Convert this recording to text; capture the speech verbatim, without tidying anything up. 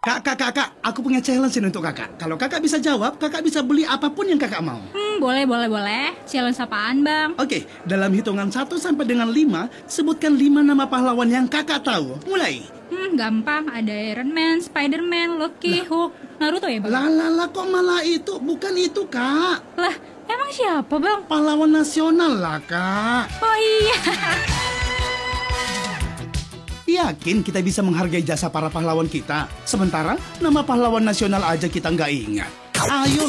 Kak, kak, kak, kak, aku punya challenge ini untuk kakak. Kalau kakak bisa jawab, kakak bisa beli apapun yang kakak mau. Hmm, boleh, boleh, boleh. Challenge apaan, Bang? Oke, dalam hitungan satu sampai dengan lima, sebutkan lima nama pahlawan yang kakak tahu. Mulai. Hmm, gampang. Ada Iron Man, Spider-Man, Loki, Hulk, Naruto ya, Bang? Lah, lah, lah, kok malah itu? Bukan itu, kak. Lah, emang siapa, Bang? Pahlawan nasional lah, kak. Oh iya. Yakin kita bisa menghargai jasa para pahlawan kita? Sementara nama pahlawan nasional aja kita nggak ingat. Ayo